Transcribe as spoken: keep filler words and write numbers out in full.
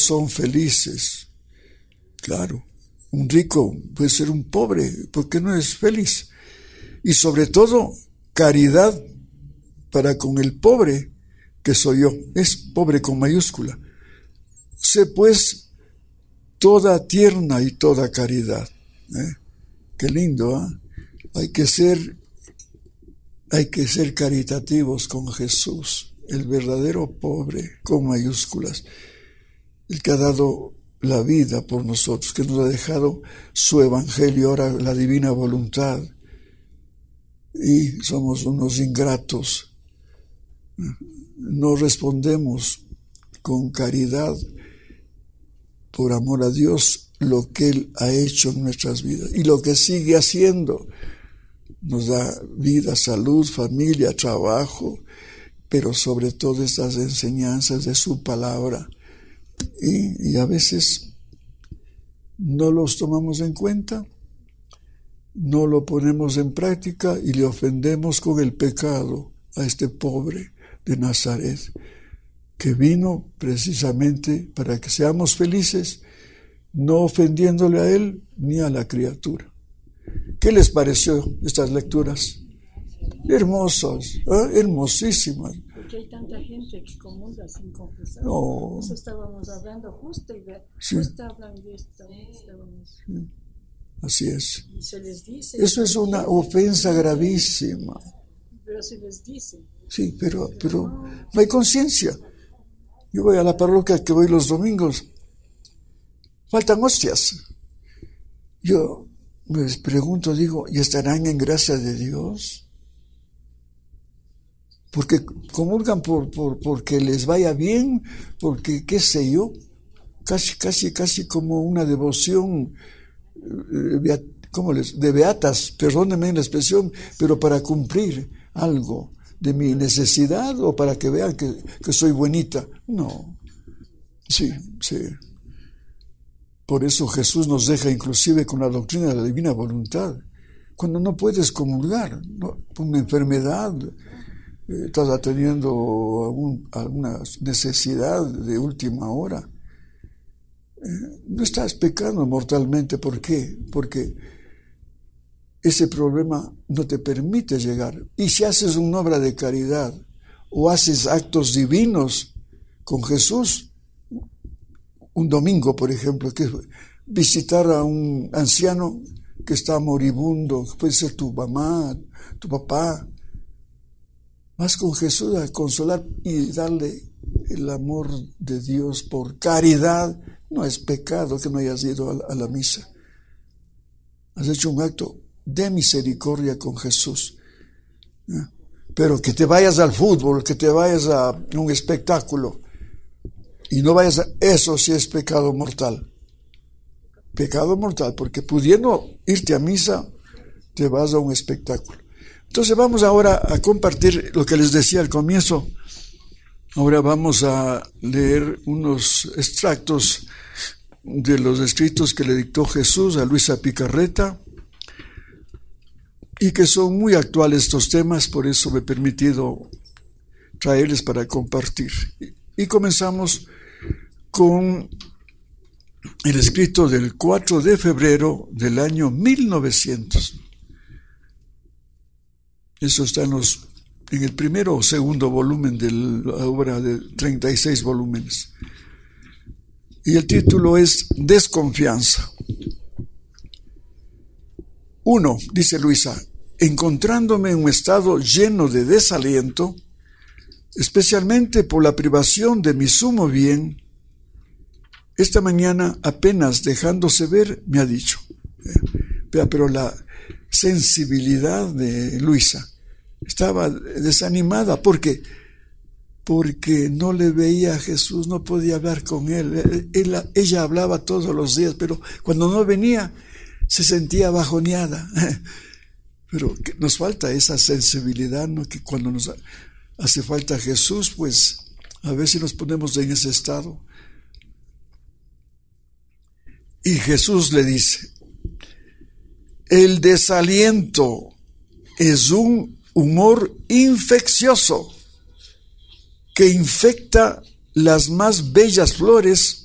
son felices. Claro, un rico puede ser un pobre, porque no es feliz. Y sobre todo, caridad para con el pobre, que soy yo. Es pobre con mayúscula. Sé pues toda tierna y toda caridad. ¿Eh? Qué lindo, ¿eh? Hay que ser, hay que ser caritativos con Jesús, el verdadero pobre, con mayúsculas, el que ha dado la vida por nosotros, que nos ha dejado su evangelio, ahora la divina voluntad, y somos unos ingratos. No respondemos con caridad, por amor a Dios, lo que Él ha hecho en nuestras vidas y lo que sigue haciendo. Nos da vida, salud, familia, trabajo, pero sobre todo estas enseñanzas de su palabra. Y, y a veces no los tomamos en cuenta, no lo ponemos en práctica y le ofendemos con el pecado a este pobre de Nazaret, que vino precisamente para que seamos felices, no ofendiéndole a él ni a la criatura. ¿Qué les pareció estas lecturas? Hermosas, ¿eh? Hermosísimas. Porque hay tanta gente que comulga sin confesar. No. Eso estábamos hablando justo y de, Sí. justo hablan de esto. Estábamos, Sí. Así es. y se les dice. Eso es una ofensa gravísima. Pero se les dice. Sí, pero, pero no hay conciencia. Yo voy a la parroquia que voy los domingos. Faltan hostias. Yo me pregunto, digo, ¿y estarán en gracia de Dios? Porque comulgan por, por, porque les vaya bien, porque qué sé yo, casi, casi, casi como una devoción eh, ¿cómo les? de beatas, perdónenme la expresión, pero para cumplir algo de mi necesidad o para que vean que, que soy buenita. No, sí, sí. Por eso Jesús nos deja inclusive con la doctrina de la divina voluntad. Cuando no puedes comulgar, ¿no? Una enfermedad, eh, estás atendiendo algún, alguna necesidad de última hora, eh, no estás pecando mortalmente. ¿Por qué? Porque ese problema no te permite llegar. Y si haces una obra de caridad o haces actos divinos con Jesús, un domingo, por ejemplo, que visitar a un anciano que está moribundo, puede ser tu mamá, tu papá, vas con Jesús a consolar y darle el amor de Dios por caridad. No es pecado que no hayas ido a la, a la misa. Has hecho un acto de misericordia con Jesús. ¿Eh? Pero que te vayas al fútbol, que te vayas a un espectáculo y no vayas a... Eso sí es pecado mortal. Pecado mortal, porque pudiendo irte a misa, te vas a un espectáculo. Entonces vamos ahora a compartir lo que les decía al comienzo. Ahora vamos a leer unos extractos de los escritos que le dictó Jesús a Luisa Picarreta y que son muy actuales estos temas, por eso me he permitido traerles para compartir. Y comenzamos con el escrito del cuatro de febrero del año mil novecientos. Eso está en, los, en el primero o segundo volumen de la obra de treinta y seis volúmenes. Y el título es Desconfianza. Uno, dice Luisa, encontrándome en un estado lleno de desaliento, especialmente por la privación de mi sumo bien, esta mañana apenas dejándose ver me ha dicho, eh, pero la sensibilidad de Luisa estaba desanimada porque porque no le veía a Jesús, no podía hablar con él. Ella, ella hablaba todos los días, pero cuando no venía se sentía bajoneada. Pero nos falta esa sensibilidad, ¿no? Que cuando nos hace falta Jesús, pues a ver si nos ponemos en ese estado. Y Jesús le dice, el desaliento es un humor infeccioso que infecta las más bellas flores